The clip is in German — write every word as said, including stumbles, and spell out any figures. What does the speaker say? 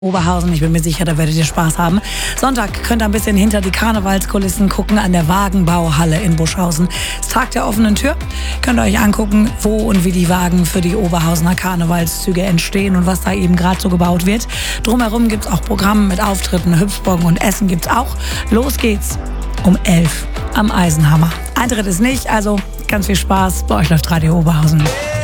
Oberhausen. Ich bin mir sicher, da werdet ihr Spaß haben. Sonntag könnt ihr ein bisschen hinter die Karnevalskulissen gucken an der Wagenbauhalle in Buschhausen. Es ist Tag der offenen Tür. Könnt ihr euch angucken, wo und wie die Wagen für die Oberhausener Karnevalszüge entstehen und was da eben gerade so gebaut wird. Drumherum gibt es auch Programme mit Auftritten, Hüpfburgen und Essen gibt's auch. Los geht's um elf am Eisenhammer. Eintritt ist nicht, also ganz viel Spaß. Bei euch läuft Radio Oberhausen.